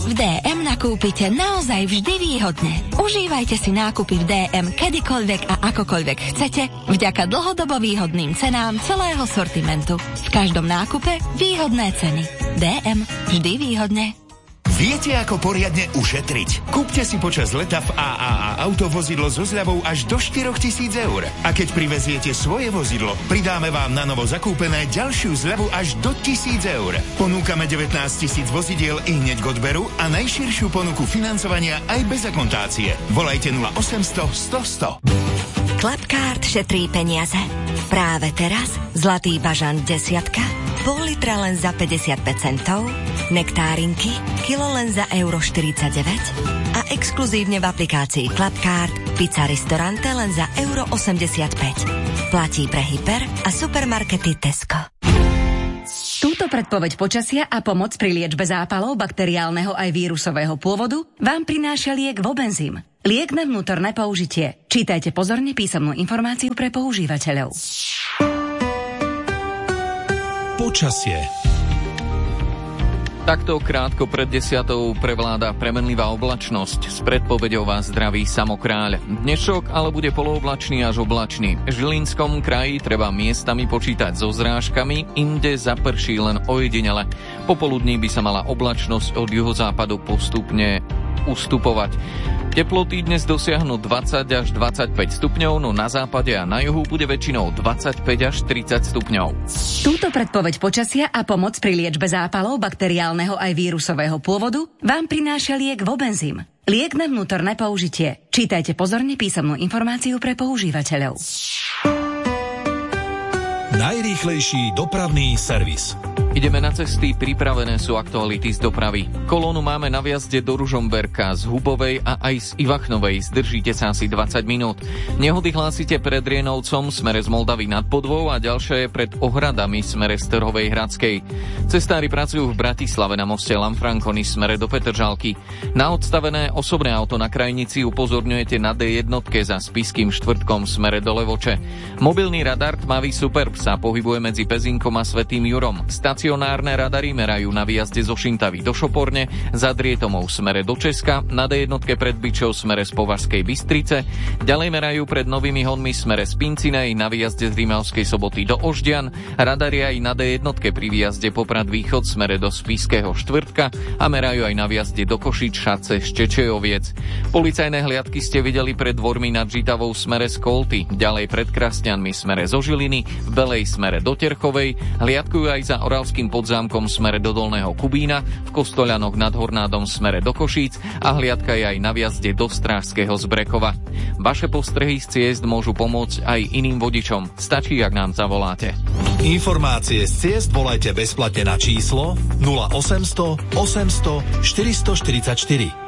V DM nakúpite naozaj vždy výhodne. Užívajte si nákupy v DM kedykoľvek a akokoľvek chcete vďaka dlhodobo výhodným cenám celého sortimentu. V každom nákupe výhodné ceny. DM vždy výhodne. Viete, ako poriadne ušetriť? Kúpte si počas leta v AAA autovozidlo so zľavou až do 4 000 eur. A keď priveziete svoje vozidlo, pridáme vám na novo zakúpené ďalšiu zľavu až do 1 000 eur. Ponúkame 19 000 vozidiel i hneď k odberu a najširšiu ponuku financovania aj bez akontácie. Volajte 0800 100 100. Klapkart šetrí peniaze. Práve teraz zlatý bažant 10, pol litra len za 55 centov, nektárinky, kilo len za €49 a exkluzívne v aplikácii Klapkart pizza ristorante len za €85. Platí pre hyper a supermarkety Tesco. Túto predpoveď počasia a pomoc pri liečbe zápalov bakteriálneho aj vírusového pôvodu vám prináša liek Vobenzym. Liek na vnútorné použitie. Čítajte pozorne písomnú informáciu pre používateľov. Počasie. Takto krátko pred 10:00 prevláda premenlivá oblačnosť. S predpoveďou vás zdraví Samokráľ. Dnešok ale bude polooblačný až oblačný. V Žilinskom kraji treba miestami počítať so zrážkami, inde zaprší len ojedinele. Popoludní by sa mala oblačnosť od juhozápadu postupne ustupovať. Teploty dnes dosiahnu 20 až 25 stupňov, no na západe a na juhu bude väčšinou 25 až 30 stupňov. Túto predpoveď počasia a pomoc pri liečbe zápalov bakteriálneho aj vírusového pôvodu vám prináša liek Vobenzym. Liek na vnútorné použitie. Čítajte pozorne písomnú informáciu pre používateľov. Najrýchlejší dopravný servis. Ideme na cesty, pripravené sú aktuality z dopravy. Kolónu máme na vjazde do Ružomberka, z Hubovej a aj z Ivachnovej. Zdržíte sa asi 20 minút. Nehody hlásite pred Rienovcom, smere z Moldavy nad Podvou a ďalšie je pred Ohradami, smere z Trhovej Hradskej. Cestári pracujú v Bratislave na moste Lanfranconi, smere do Petržalky. Na odstavené osobné auto na krajnici upozorňujete na D1 za Spišským štvrtkom, smere do Levoče. Mobilný radar Tmavý Superb sa pohybuje medzi Pezinkom a Svätým Jurom. Stacionárne radary merajú na výjazde zo Šintavy do Šoporne, za Drietomov smere do Česka, na D1 pred Byčou smere z Považskej Bystrice, ďalej merajú pred Novými Honmi smere z Pincinej, na výjazde z Rimavskej Soboty do Ožďan, radary aj na D1 pri výjazde Poprad Východ smere do Spišského štvrtka a merajú aj na výjazde do Košic Šace z Čečejoviec. Policajné hliadky ste videli pred dvormi nad Žitavou smere z Kolty, ďalej pred Krasňanmi smere zo Žiliny, v Belej smere do Terchovej, hliadkujú aj za Oravským Podzámkom smere do Dolného Kubína, v Kostoľanoch nad Hornádom smere do Košíc a hliadka je aj na vjazde do Strážského Zbrekova. Vaše postrehy z ciest môžu pomôcť aj iným vodičom. Stačí, ak nám zavoláte. Informácie z ciest volajte bezplatne na číslo 0800 800 444.